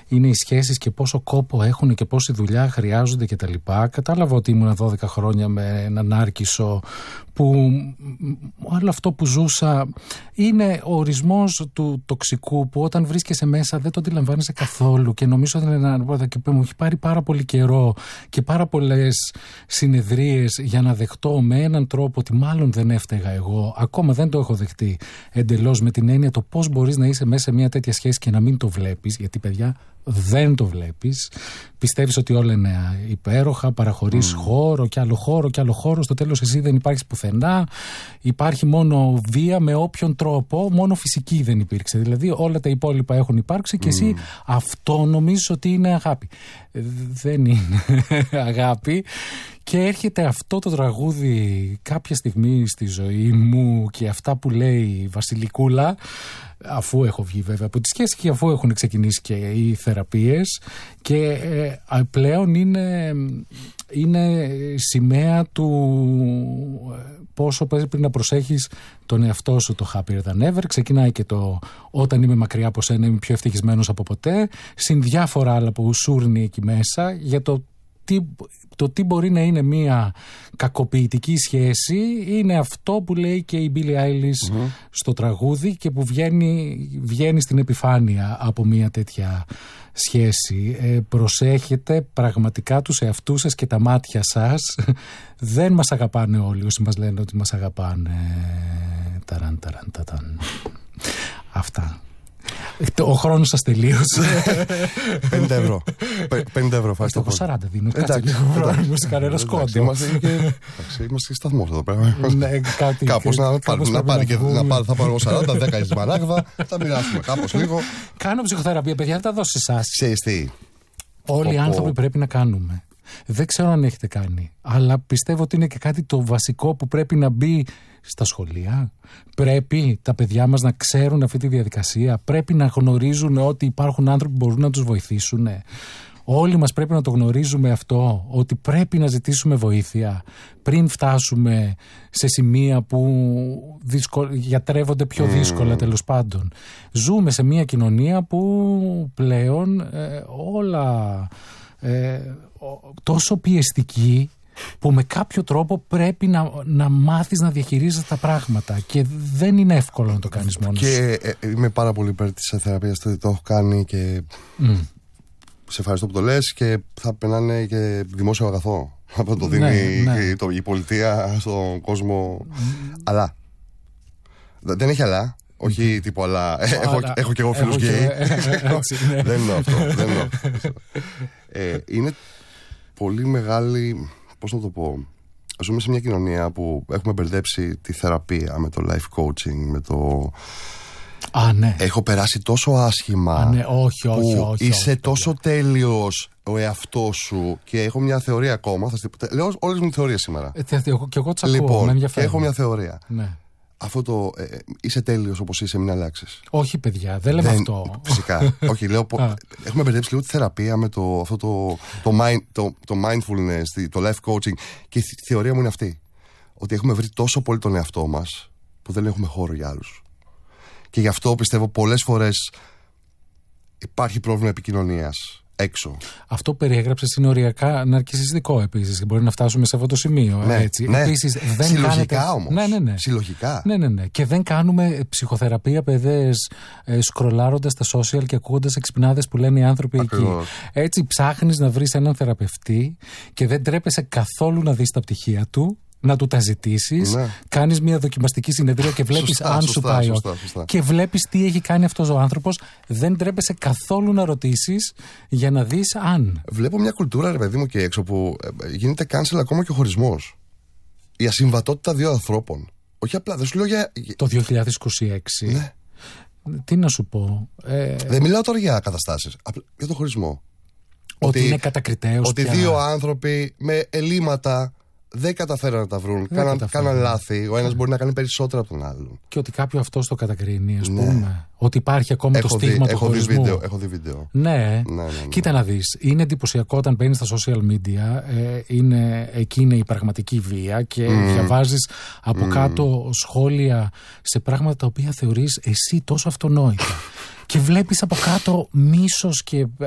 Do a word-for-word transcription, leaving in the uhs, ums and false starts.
είναι οι σχέσεις και πόσο κόπο έχουν και πόση δουλειά χρειάζονται κτλ. Κατάλαβα ότι ήμουν δώδεκα χρόνια με έναν Άρκισσο που όλο αυτό που ζούσα είναι ο ορισμός του τοξικού που όταν βρίσκεσαι μέσα δεν το αντιλαμβάνεσαι καθόλου και νομίζω ότι είναι ένα και μου έχει πάρει πάρα πολύ καιρό και πάρα πολλές συνεδρίες για να δεχτώ με έναν τρόπο ότι μάλλον δεν έφταιγα εγώ. Ακόμα δεν το έχω δεχτεί εντελώς, με την έννοια το πώς μπορείς να είσαι μέσα σε μια τέτοια σχέση και να μην το βλέπεις, γιατί παιδιά δεν το βλέπεις. Πιστεύεις ότι όλα είναι υπέροχα, παραχωρείς mm. χώρο και άλλο χώρο και άλλο χώρο. Στο τέλος εσύ δεν υπάρχεις πουθενά. Υπάρχει μόνο βία με όποιον τρόπο. Μόνο φυσική δεν υπήρξε. Δηλαδή όλα τα υπόλοιπα έχουν υπάρξει και mm. εσύ αυτό νομίζεις ότι είναι αγάπη. Δεν είναι αγάπη. Και έρχεται αυτό το τραγούδι κάποια στιγμή στη ζωή μου και αυτά που λέει η Βασιλικούλα, αφού έχω βγει βέβαια από τη σχέση και αφού έχουν ξεκινήσει και οι θεραπείες, και ε, πλέον είναι, είναι σημαία του πόσο πρέπει να προσέχεις τον εαυτό σου. Το happier than ever ξεκινάει και το όταν είμαι μακριά από σένα είμαι πιο ευτυχισμένος από ποτέ, συν διάφορα άλλα που σούρνει εκεί μέσα για το τι, το τι μπορεί να είναι μια κακοποιητική σχέση. Είναι αυτό που λέει και η Billie Eilish mm-hmm. στο τραγούδι και που βγαίνει, βγαίνει στην επιφάνεια από μια τέτοια σχέση. Ε, προσέχετε πραγματικά τους εαυτούς σας και τα μάτια σας. Δεν μας αγαπάνε όλοι όσοι μας λένε ότι μας αγαπάνε. Ταραν, ταραν, ταραν. Αυτά. Ο χρόνος σας τελείωσε. πενήντα ευρώ. πενήντα ευρώ, ευχαριστώ. Εγώ σαράντα δίνω. Κάτσε λίγο χρόνο μου σε κανένα σκόντο. Είμαστε και σταθμός εδώ πέρα. Κάπως να πάρει και θα πάρω εγώ σαράντα, δέκα η Σμαράγδα. Θα μοιράσουμε κάπως λίγο. Κάνω ψυχοθεραπεία, παιδιά, θα τα δώσω σε εσάς. Ξέρεις τι. Όλοι οι άνθρωποι πρέπει να κάνουμε. Δεν ξέρω αν έχετε κάνει, αλλά πιστεύω ότι είναι και κάτι το βασικό που πρέπει να μπει στα σχολεία. Πρέπει τα παιδιά μας να ξέρουν αυτή τη διαδικασία. Πρέπει να γνωρίζουν ότι υπάρχουν άνθρωποι που μπορούν να τους βοηθήσουν. Όλοι μας πρέπει να το γνωρίζουμε αυτό, ότι πρέπει να ζητήσουμε βοήθεια πριν φτάσουμε σε σημεία που δυσκο... γιατρεύονται πιο δύσκολα, mm. τέλος πάντων. Ζούμε σε μια κοινωνία που πλέον ε, όλα ε, τόσο πιεστική, που με κάποιο τρόπο πρέπει να, να μάθεις να διαχειρίζεσαι τα πράγματα και δεν είναι εύκολο να το κάνεις μόνος. Και ε, είμαι πάρα πολύ υπέρ της θεραπείας, το έχω κάνει και mm. σε ευχαριστώ που το λες, και θα περνάνε και δημόσιο αγαθό από το δίνει ναι, ναι. Το, η πολιτεία στον κόσμο. Mm. Αλλά δεν έχει αλλά. Όχι mm. τύπου αλλά. Έχω, αλλά. έχω και εγώ φίλους γκέι. Δεν εννοώ αυτό. Δεν εννοώ. ε, είναι πολύ μεγάλη. Πώς να το πω. Ζούμε σε μια κοινωνία που έχουμε μπερδέψει τη θεραπεία με το life coaching, με το. Α, ναι. Έχω περάσει τόσο άσχημα. Α, ναι, όχι, όχι, που όχι, είσαι όχι, τόσο τέλειος ο εαυτός σου, και έχω μια θεωρία ακόμα. Θα στη... Λέω όλες μου θεωρίες σήμερα. Ε, και εγώ τις ακούω, λοιπόν, με ενδιαφέρει. Και έχω μια θεωρία. Ναι. Αυτό το ε, είσαι τέλειος όπως είσαι, μην αλλάξεις. Όχι, παιδιά, δεν λέμε αυτό. Φυσικά. Όχι, λέω. Έχουμε μπερδέψει λίγο τη θεραπεία με το, αυτό το, το, mind, το, το mindfulness, το life coaching. Και η θεωρία μου είναι αυτή. Ότι έχουμε βρει τόσο πολύ τον εαυτό μας που δεν έχουμε χώρο για άλλους. Και γι' αυτό πιστεύω πολλές φορές υπάρχει πρόβλημα επικοινωνίας έξω. Αυτό που περιέγραψες είναι οριακά ναρκισσιστικό επίσης. Μπορεί να φτάσουμε σε αυτό το σημείο. Ναι, έτσι. Ναι. Επίσης, δεν συλλογικά κάνετε... όμως. Ναι, ναι, ναι. Συλλογικά. Ναι, ναι, ναι. Και δεν κάνουμε ψυχοθεραπεία, παιδές, ε, σκρολάροντας τα social και ακούγοντας εξυπνάδες που λένε οι άνθρωποι Ακριβώς. εκεί. Έτσι ψάχνεις να βρεις έναν θεραπευτή και δεν τρέπεσαι καθόλου να δεις τα πτυχία του, να του τα ζητήσεις, ναι. κάνεις μια δοκιμαστική συνεδρία και βλέπεις σωστά, αν σωστά, σου πάει σωστά, σωστά. και βλέπεις τι έχει κάνει αυτός ο άνθρωπος. Δεν τρέπεσαι καθόλου να ρωτήσεις για να δεις αν. Βλέπω μια κουλτούρα, ρε παιδί μου, και έξω που γίνεται cancel ακόμα και ο χωρισμός. Η ασυμβατότητα δύο ανθρώπων. Όχι απλά, δεν σου λέω για. Το δύο χιλιάδες είκοσι έξι. Ναι. Τι να σου πω. Ε... Δεν μιλάω τώρα για καταστάσεις. Απλά για το χωρισμό. Ότι, ότι είναι κατακριτέος. Ότι πια... δύο άνθρωποι με ελλείμματα δεν καταφέραν να τα βρουν. Κάναν, κάναν λάθη. Ο ένας μπορεί να κάνει περισσότερα από τον άλλον. Και ότι κάποιο αυτό το κατακρίνει, ας ναι. πούμε. Ότι υπάρχει ακόμα έχω το στίγμα δει, του έχω χωρισμού. Δει βίντεο, έχω δει βίντεο. Ναι. Ναι, ναι, ναι. Κοίτα να δεις. Είναι εντυπωσιακό όταν μπαίνεις στα social media. Ε, είναι, εκεί είναι η πραγματική βία και mm. διαβάζεις από mm. κάτω σχόλια σε πράγματα τα οποία θεωρείς εσύ τόσο αυτονόητα. Και βλέπεις από κάτω μίσος και